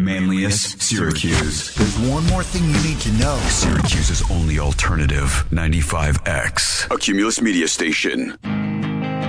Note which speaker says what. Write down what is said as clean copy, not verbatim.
Speaker 1: Manlius, Syracuse.
Speaker 2: There's one more thing you need to know.
Speaker 1: Syracuse's only alternative, 95X.
Speaker 3: A Cumulus media station.